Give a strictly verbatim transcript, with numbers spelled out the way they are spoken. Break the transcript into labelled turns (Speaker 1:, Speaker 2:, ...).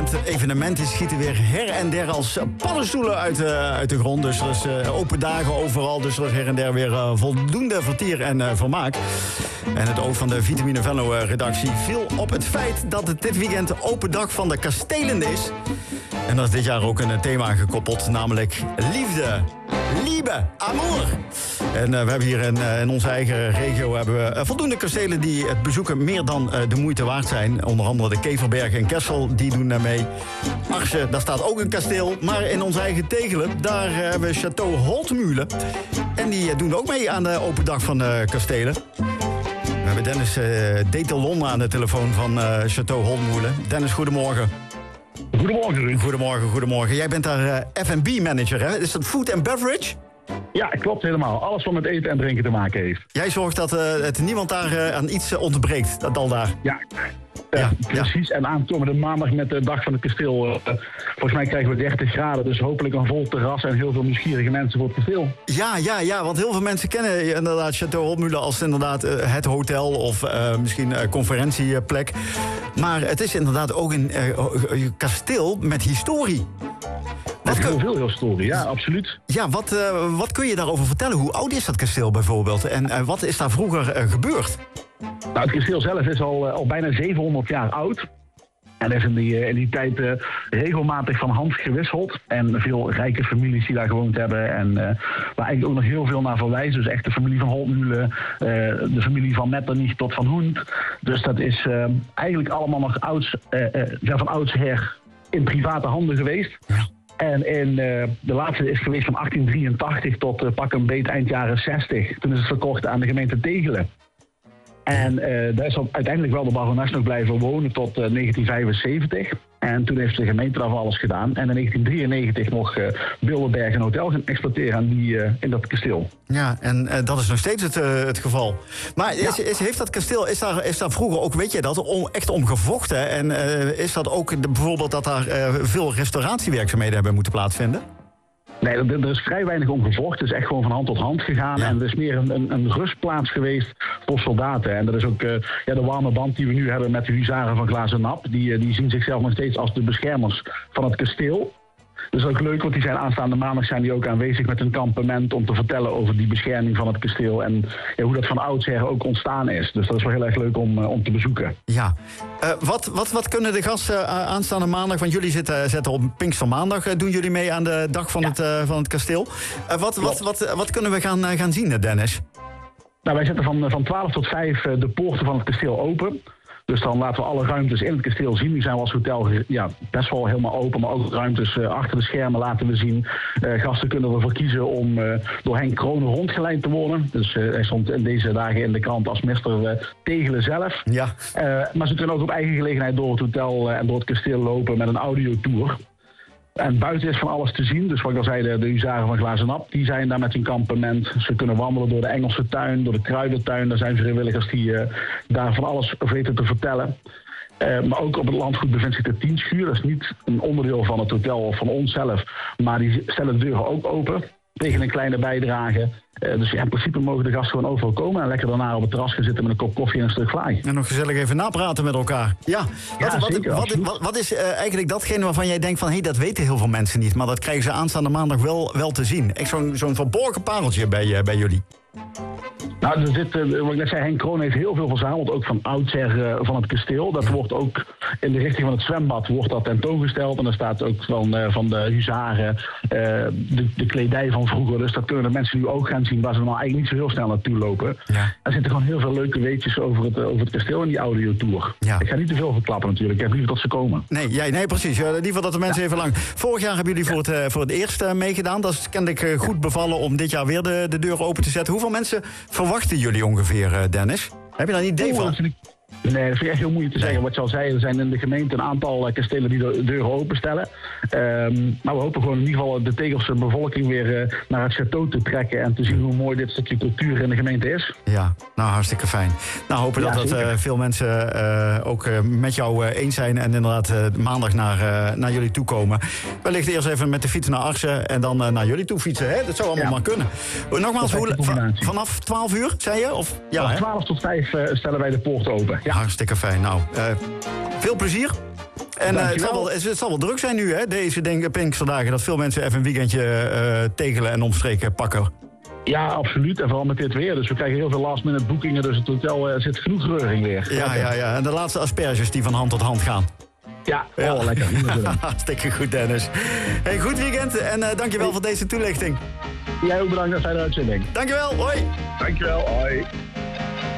Speaker 1: het evenement is, schieten weer her en der als paddenstoelen uit, uh, uit de grond. Dus er is uh, open dagen overal, dus er is her en der weer uh, voldoende vertier en uh, vermaak. En het oog van de Vitamine Venlo-redactie viel op het feit dat het dit weekend de open dag van de kastelen is. En er is dit jaar ook een thema gekoppeld, namelijk liefde. Liebe, amour. En uh, we hebben hier in, uh, in onze eigen regio hebben we uh, voldoende kastelen die het bezoeken meer dan uh, de moeite waard zijn. Onder andere de Keverbergen en Kessel, die doen uh, mee. Arsen, daar staat ook een kasteel. Maar in onze eigen Tegelen, daar uh, hebben we Château Holtmühle. En die uh, doen ook mee aan de open dag van de kastelen. We hebben Dennis uh, Detelon aan de telefoon van uh, Château Holtmühle. Dennis, goedemorgen.
Speaker 2: Goedemorgen, Ruud.
Speaker 1: Goedemorgen, goedemorgen. Jij bent daar uh, F en B-manager, hè? Is dat food and beverage?
Speaker 2: Ja, klopt helemaal. Alles wat met eten en drinken te maken heeft.
Speaker 1: Jij zorgt dat uh, het niemand daar uh, aan iets uh, ontbreekt, dat al daar.
Speaker 2: Ja, uh,
Speaker 1: ja
Speaker 2: precies. Ja. En aankomende maandag met de dag van het kasteel. Uh, volgens mij krijgen we dertig graden, dus hopelijk een vol terras en heel veel nieuwsgierige mensen voor het kasteel.
Speaker 1: Ja, ja, ja, want heel veel mensen kennen inderdaad Château Holtmühle als inderdaad uh, het hotel of uh, misschien een uh, conferentieplek. Maar het is inderdaad ook een uh, kasteel met historie.
Speaker 2: Wat heel kun... veel historie, ja, absoluut.
Speaker 1: Ja, wat, uh, wat kun je daarover vertellen? Hoe oud is dat kasteel bijvoorbeeld? En uh, wat is daar vroeger uh, gebeurd?
Speaker 2: Nou, het kasteel zelf is al, uh, al bijna zevenhonderd jaar oud. En er is in die, uh, in die tijd uh, regelmatig van hand gewisseld. En veel rijke families die daar gewoond hebben. En uh, waar eigenlijk ook nog heel veel naar verwijst. Dus echt de familie van Holtmühle, uh, de familie van Metternich tot Van Hoent. Dus dat is uh, eigenlijk allemaal nog ouds, uh, uh, van oudsher in private handen geweest. Ja. En in, uh, de laatste is geweest van achttien drieëntachtig tot uh, pak een beet eind jaren zestig. Toen is het verkocht aan de gemeente Tegelen. En uh, daar is uiteindelijk wel de barones nog blijven wonen tot uh, negentien vijfenzeventig. En toen heeft de gemeente daarvoor alles gedaan. En in negentien drieënnegentig nog uh, Bilderberg een hotel gaan exploiteren aan die, uh, in dat kasteel.
Speaker 1: Ja, en uh, dat is nog steeds het, uh, het geval. Maar is, ja. is, heeft dat kasteel, is daar, is daar vroeger ook, weet je dat, om, echt om gevochten? En uh, is dat ook de, bijvoorbeeld dat daar uh, veel restauratiewerkzaamheden hebben moeten plaatsvinden?
Speaker 2: Nee, er, er is vrij weinig om gevochten. Het is echt gewoon van hand tot hand gegaan. Ja. En het is meer een, een, een rustplaats geweest voor soldaten. En dat is ook uh, ja, de warme band die we nu hebben met de huzaren van Glazenap. Die, uh, die zien zichzelf nog steeds als de beschermers van het kasteel. Dat is ook leuk, want die zijn aanstaande maandag zijn die ook aanwezig met een kampement om te vertellen over die bescherming van het kasteel en ja, hoe dat van oudsher ook ontstaan is. Dus dat is wel heel erg leuk om, uh, om te bezoeken.
Speaker 1: Ja. Uh, wat, wat, wat kunnen de gasten uh, aanstaande maandag, want jullie zitten, zitten op Pinkstermaandag, uh, doen jullie mee aan de dag van, ja. het, uh, van het kasteel. Uh, wat, wat, wat, wat kunnen we gaan, uh, gaan zien, Dennis?
Speaker 2: Nou, wij zetten van, van twaalf tot vijf uh, de poorten van het kasteel open. Dus dan laten we alle ruimtes in het kasteel zien. Die zijn we als hotel ja, best wel helemaal open. Maar ook ruimtes uh, achter de schermen laten we zien. Uh, gasten kunnen ervoor kiezen om uh, door Henk Kronen rondgeleid te worden. Dus uh, hij stond in deze dagen in de krant als mister uh, Tegelen zelf.
Speaker 1: Ja.
Speaker 2: Uh, maar ze kunnen ook op eigen gelegenheid door het hotel uh, en door het kasteel lopen met een audiotour. En buiten is van alles te zien. Dus wat ik al zei, de, de huzaren van Glazenap, die zijn daar met hun kampement. Ze kunnen wandelen door de Engelse tuin, door de kruidentuin. Daar zijn vrijwilligers die uh, daar van alles weten te vertellen. Uh, maar ook op het landgoed bevindt zich de tienschuur. Dat is niet een onderdeel van het hotel of van onszelf. Maar die stellen de deuren ook open tegen een kleine bijdrage. Uh, dus ja, in principe mogen de gasten gewoon overal komen en lekker daarna op het terras gaan zitten met een kop koffie en een stuk vlaai.
Speaker 1: En nog gezellig even napraten met elkaar. Ja, wat,
Speaker 2: ja,
Speaker 1: wat,
Speaker 2: zeker,
Speaker 1: wat, wat, wat is uh, eigenlijk datgene waarvan jij denkt van hé, hey, dat weten heel veel mensen niet, maar dat krijgen ze aanstaande maandag wel, wel te zien. Echt zo'n, zo'n verborgen pareltje bij, uh, bij jullie.
Speaker 2: Nou, er zit, uh, wat ik net zei, Henk Kroon heeft heel veel verzameld, ook van oudsher uh, van het kasteel. Dat wordt ook in de richting van het zwembad wordt dat tentoongesteld. En daar staat ook van, uh, van de huzaren, uh, de, de kledij van vroeger. Dus dat kunnen de mensen nu ook gaan zien, waar ze normaal eigenlijk niet zo heel snel naartoe lopen. Ja. Er zitten gewoon heel veel leuke weetjes over het, over het kasteel en die audiotour. Ja. Ik ga niet te veel verklappen natuurlijk, ik heb liever dat ze komen.
Speaker 1: Nee, ja, nee precies. Uh, liever dat de mensen ja. even lang. Vorig jaar hebben jullie voor het, uh, voor het eerst uh, meegedaan. Dat is kennelijk uh, goed bevallen om dit jaar weer de, de deur open te zetten. Hoeveel mensen verwachten jullie ongeveer, uh, Dennis? Heb je daar een idee van?
Speaker 2: Nee, dat vind ik echt heel moeilijk te zeggen. Wat je al zei, er zijn in de gemeente een aantal uh, kastelen die de deuren openstellen. Um, maar we hopen gewoon in ieder geval de Tegelse bevolking weer uh, naar het château te trekken en te zien hoe mooi dit stukje cultuur in de gemeente is.
Speaker 1: Ja, nou hartstikke fijn. Nou, hopen ja, dat, dat uh, veel mensen uh, ook uh, met jou uh, eens zijn en inderdaad uh, maandag naar, uh, naar jullie toe komen. Wellicht eerst even met de fiets naar Arsen en dan uh, naar jullie toe fietsen. Hè? Dat zou allemaal ja. maar kunnen. Nogmaals, hoe, van, vanaf twaalf uur, zei je? Of, ja,
Speaker 2: van twaalf tot vijf uh, stellen wij de poort open.
Speaker 1: Ja. Hartstikke fijn. Nou, uh, veel plezier. En uh, het, zal wel, het zal wel druk zijn nu, hè, deze denk, Pinksterdagen, dat veel mensen even een weekendje uh, tegelen en omstreken pakken.
Speaker 2: Ja, absoluut. En vooral met dit weer. Dus we krijgen heel veel last minute boekingen. Dus het hotel uh, zit genoeg reuring weer.
Speaker 1: Ja, ja, ja. En de laatste asperges die van hand tot hand gaan.
Speaker 2: Ja, ja. Oh, lekker.
Speaker 1: Hartstikke goed, Dennis. Hey, goed weekend en uh, dankjewel hey. voor deze toelichting.
Speaker 2: Jij ook bedankt voor de uitzending.
Speaker 1: Dankjewel, hoi.
Speaker 2: Dankjewel, hoi.